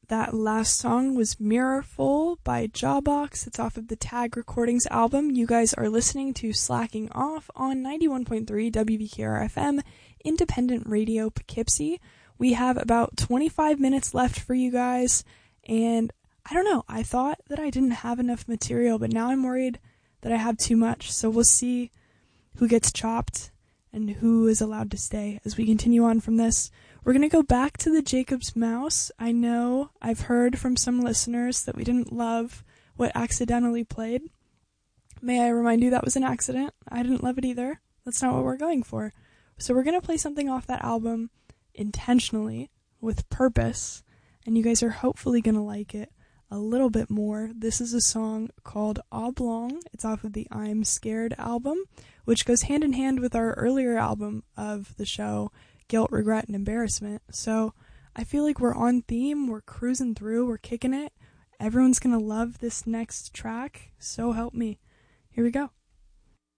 That last song was Mirrorful by Jawbox. It's off of the Tag Recordings album. You guys are listening to Slacking Off on 91.3 WBKR-FM, independent radio Poughkeepsie. We have about 25 minutes left for you guys, and I don't know, I thought that I didn't have enough material, but now I'm worried that I have too much, so we'll see who gets chopped and who is allowed to stay as we continue on from this. We're going to go back to the Jacob's Mouse. I know I've heard from some listeners that we didn't love what accidentally played. May I remind you that was an accident? I didn't love it either. That's not what we're going for. So we're going to play something off that album intentionally, with purpose, and you guys are hopefully going to like it a little bit more. This is a song called Oblong. It's off of the I'm Scared album, which goes hand in hand with our earlier album of the show, Guilt, Regret, and Embarrassment. So I feel like we're on theme, we're cruising through, we're kicking it. Everyone's gonna love this next track, so help me. Here we go.